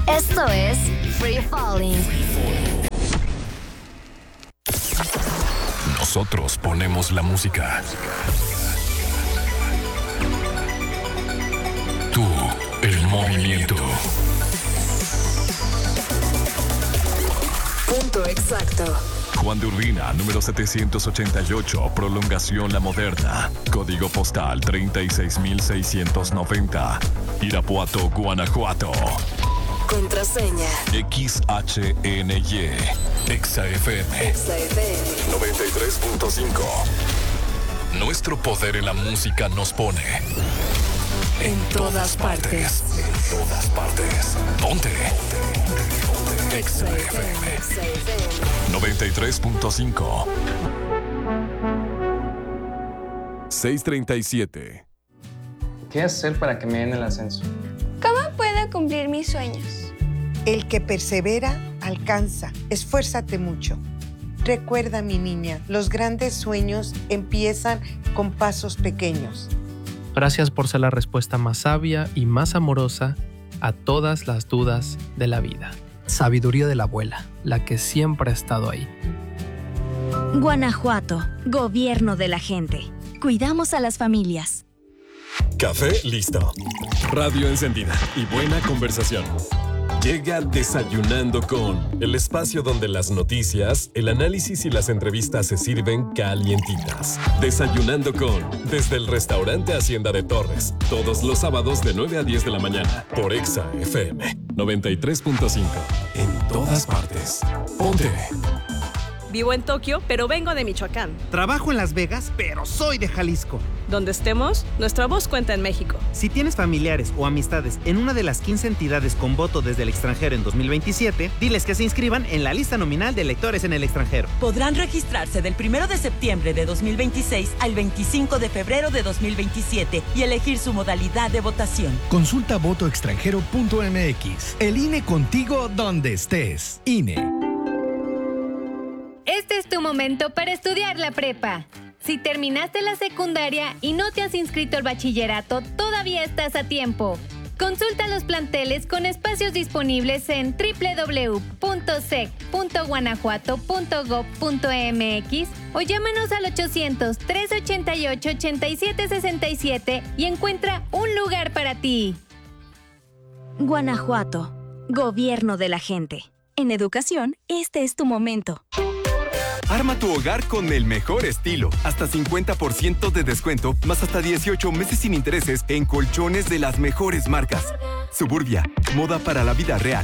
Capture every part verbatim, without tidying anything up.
Esto es Free Falling. Nosotros ponemos la música. Tú, el movimiento. Punto exacto. Juan de Urbina, número setecientos ochenta y ocho, Prolongación La Moderna. Código postal treinta y seis mil seiscientos noventa. Irapuato, Guanajuato. Contraseña. X H N Y. Exa F M. Exa F M. noventa y tres punto cinco. Nuestro poder en la música nos pone En todas partes. En todas partes. Ponte. Exa F M. Exa F M. noventa y tres punto cinco. seiscientos treinta y siete. ¿Qué hacer para que me den el ascenso? ¿Cómo puedo cumplir mis sueños? El que persevera, alcanza. Esfuérzate mucho. Recuerda, mi niña, los grandes sueños empiezan con pasos pequeños. Gracias por ser la respuesta más sabia y más amorosa a todas las dudas de la vida. Sabiduría de la abuela, la que siempre ha estado ahí. Guanajuato, gobierno de la gente. Cuidamos a las familias. Café listo. Radio encendida y buena conversación. Llega Desayunando con, el espacio donde las noticias, el análisis y las entrevistas se sirven calientitas. Desayunando con, desde el restaurante Hacienda de Torres, todos los sábados de nueve a diez de la mañana, por Exa F M noventa y tres punto cinco. En todas partes. Ponte. Vivo en Tokio, pero vengo de Michoacán. Trabajo en Las Vegas, pero soy de Jalisco. Donde estemos, nuestra voz cuenta en México. Si tienes familiares o amistades en una de las quince entidades con voto desde el extranjero en dos mil veintisiete, diles que se inscriban en la lista nominal de electores en el extranjero. Podrán registrarse del primero de septiembre de dos mil veintiséis al veinticinco de febrero de dos mil veintisiete y elegir su modalidad de votación. Consulta voto extranjero punto m x. El I N E contigo donde estés. I N E. Este es tu momento para estudiar la prepa. Si terminaste la secundaria y no te has inscrito al bachillerato, todavía estás a tiempo. Consulta los planteles con espacios disponibles en doble u doble u doble u punto sec punto guanajuato punto gob punto m x o llámanos al ochocientos, trescientos ochenta y ocho, ochenta y siete sesenta y siete y encuentra un lugar para ti. Guanajuato, gobierno de la gente. En educación, este es tu momento. Arma tu hogar con el mejor estilo. Hasta cincuenta por ciento de descuento, más hasta dieciocho meses sin intereses en colchones de las mejores marcas. Suburbia, moda para la vida real.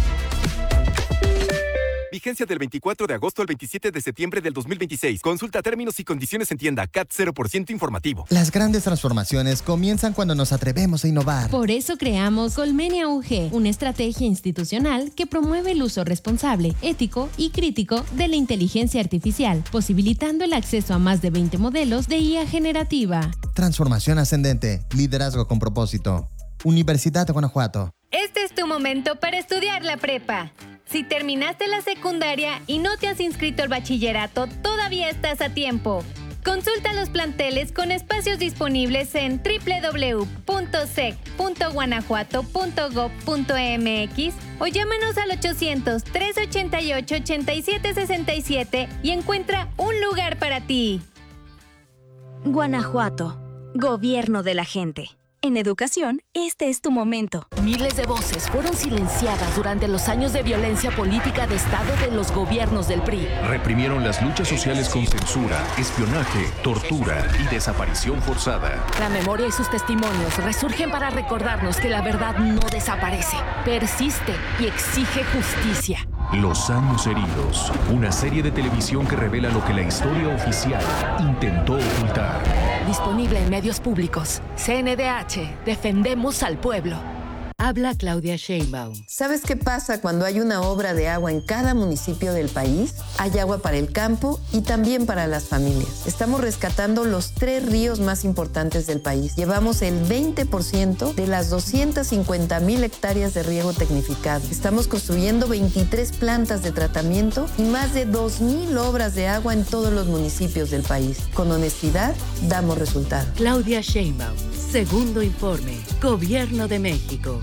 Vigencia del veinticuatro de agosto al veintisiete de septiembre del dos mil veintiséis. Consulta términos y condiciones en tienda. C A T cero por ciento informativo. Las grandes transformaciones comienzan cuando nos atrevemos a innovar. Por eso creamos Colmenia U G, una estrategia institucional que promueve el uso responsable, ético y crítico de la inteligencia artificial, posibilitando el acceso a más de veinte modelos de I A generativa. Transformación ascendente. Liderazgo con propósito. Universidad de Guanajuato. Este es tu momento para estudiar la prepa. Si terminaste la secundaria y no te has inscrito al bachillerato, todavía estás a tiempo. Consulta los planteles con espacios disponibles en doble u doble u doble u punto sec punto guanajuato punto gob punto m x o llámanos al ochocientos, trescientos ochenta y ocho, ochenta y siete sesenta y siete y encuentra un lugar para ti. Guanajuato, gobierno de la gente. En educación, este es tu momento. Miles de voces fueron silenciadas durante los años de violencia política de Estado de los gobiernos del P R I. Reprimieron las luchas sociales con censura, espionaje, tortura y desaparición forzada. La memoria y sus testimonios resurgen para recordarnos que la verdad no desaparece, persiste y exige justicia. Los años heridos, una serie de televisión que revela lo que la historia oficial intentó ocultar. Disponible en medios públicos. C N D H, defendemos al pueblo. Habla Claudia Sheinbaum. ¿Sabes qué pasa cuando hay una obra de agua en cada municipio del país? Hay agua para el campo y también para las familias. Estamos rescatando los tres ríos más importantes del país. Llevamos el veinte por ciento de las doscientas cincuenta mil hectáreas de riego tecnificado. Estamos construyendo veintitrés plantas de tratamiento y más de dos mil obras de agua en todos los municipios del país. Con honestidad, damos resultados. Claudia Sheinbaum. Segundo informe. Gobierno de México.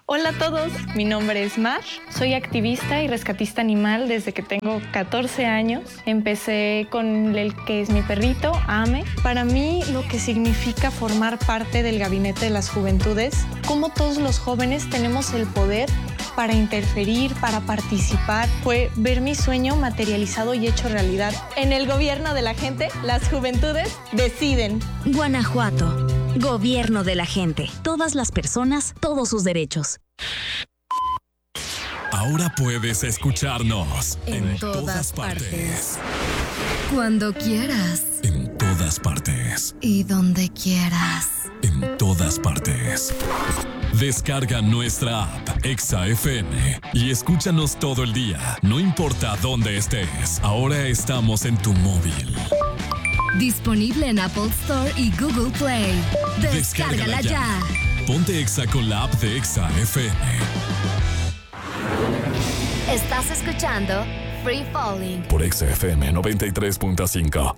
Hola a todos, mi nombre es Mar, soy activista y rescatista animal desde que tengo catorce años. Empecé con el que es mi perrito, Ame. Para mí lo que significa formar parte del Gabinete de las Juventudes, cómo todos los jóvenes tenemos el poder para interferir, para participar, fue ver mi sueño materializado y hecho realidad. En el gobierno de la gente, las juventudes deciden. Guanajuato, gobierno de la gente. Todas las personas, todos sus derechos. Ahora puedes escucharnos En, en, todas, todas partes. partes. Cuando quieras. En todas partes. Y donde quieras. En todas partes. Descarga nuestra app Exa F M y escúchanos todo el día, no importa dónde estés. Ahora estamos en tu móvil. Disponible en Apple Store y Google Play. Descárgala, Descárgala ya. ya. Ponte Exa con la app de Exa F M. Estás escuchando Free Falling Por Exa F M noventa y tres punto cinco.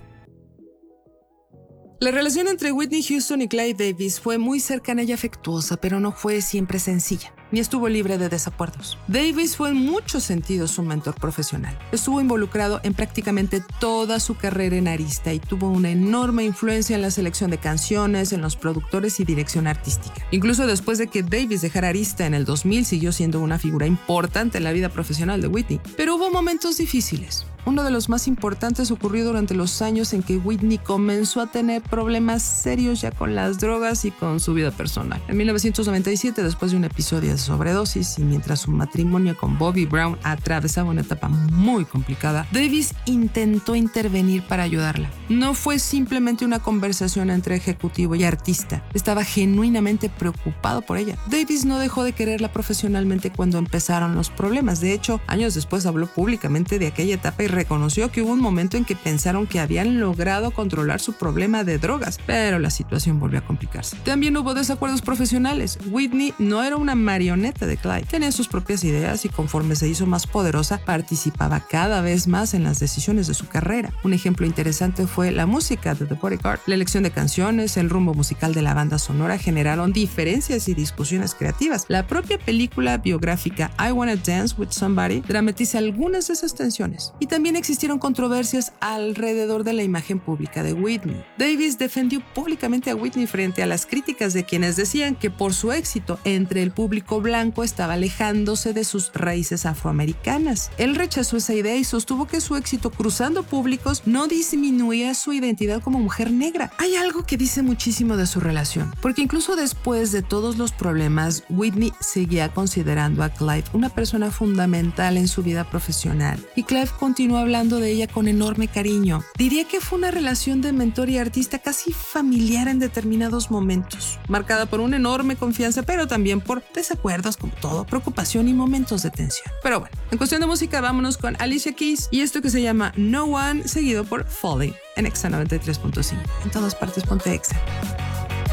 La relación entre Whitney Houston y Clive Davis fue muy cercana y afectuosa, pero no fue siempre sencilla, ni estuvo libre de desacuerdos. Davis fue en muchos sentidos su mentor profesional. Estuvo involucrado en prácticamente toda su carrera en Arista y tuvo una enorme influencia en la selección de canciones, en los productores y dirección artística. Incluso después de que Davis dejara Arista en el dos mil, siguió siendo una figura importante en la vida profesional de Whitney. Pero hubo momentos difíciles. Uno de los más importantes ocurrió durante los años en que Whitney comenzó a tener problemas serios ya con las drogas y con su vida personal. En mil novecientos noventa y siete, después de un episodio de sobredosis y mientras su matrimonio con Bobby Brown atravesaba una etapa muy complicada, Davis intentó intervenir para ayudarla. No fue simplemente una conversación entre ejecutivo y artista, estaba genuinamente preocupado por ella. Davis no dejó de quererla profesionalmente cuando empezaron los problemas. De hecho, años después habló públicamente de aquella etapa y reconoció que hubo un momento en que pensaron que habían logrado controlar su problema de drogas, pero la situación volvió a complicarse. También hubo desacuerdos profesionales. Whitney no era una marioneta de Clive, tenía sus propias ideas y conforme se hizo más poderosa, participaba cada vez más en las decisiones de su carrera. Un ejemplo interesante fue la música de The Bodyguard. La elección de canciones, el rumbo musical de la banda sonora generaron diferencias y discusiones creativas. La propia película biográfica I Wanna Dance with Somebody dramatiza algunas de esas tensiones. Y también También existieron controversias alrededor de la imagen pública de Whitney. Davis defendió públicamente a Whitney frente a las críticas de quienes decían que por su éxito entre el público blanco estaba alejándose de sus raíces afroamericanas. Él rechazó esa idea y sostuvo que su éxito cruzando públicos no disminuía su identidad como mujer negra. Hay algo que dice muchísimo de su relación, porque incluso después de todos los problemas, Whitney seguía considerando a Clive una persona fundamental en su vida profesional y Clive continuó hablando de ella con enorme cariño. Diría que fue una relación de mentor y artista casi familiar en determinados momentos, marcada por una enorme confianza, pero también por desacuerdos como todo, preocupación y momentos de tensión. Pero bueno, en cuestión de música, vámonos con Alicia Keys y esto que se llama No One, seguido por Falling en Exa noventa y tres punto cinco. En todas partes ponte Exa.